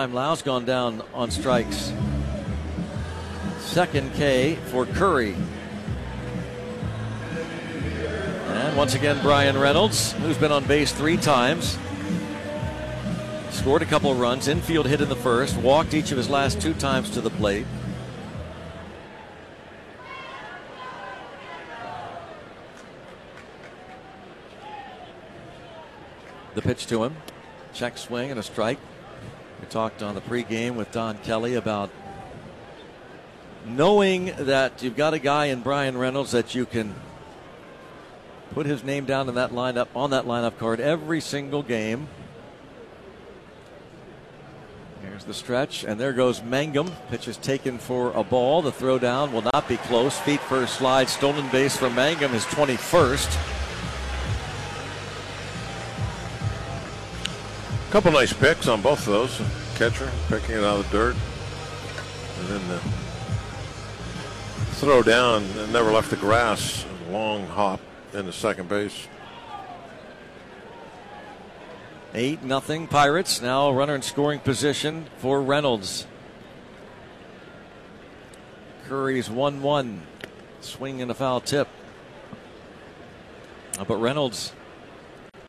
Lau's gone down on strikes. Second K for Curry. And once again, Bryan Reynolds, who's been on base 3 times. Scored a couple runs, infield hit in the first, walked each of his last 2 times to the plate. The pitch to him. Check swing and a strike. We talked on the pregame with Don Kelly about knowing that you've got a guy in Bryan Reynolds that you can put his name down in that lineup, on that lineup card every single game. Here's the stretch, and there goes Mangum. Pitch is taken for a ball. The throw down will not be close. Feet first slide, stolen base for Mangum, his 21st. Couple nice picks on both of those. Catcher picking it out of the dirt, and then the throw down and never left the grass. Long hop into second base. 8-0 Pirates. Now runner in scoring position for Reynolds. Curry's 1-1. Swing and a foul tip. But Reynolds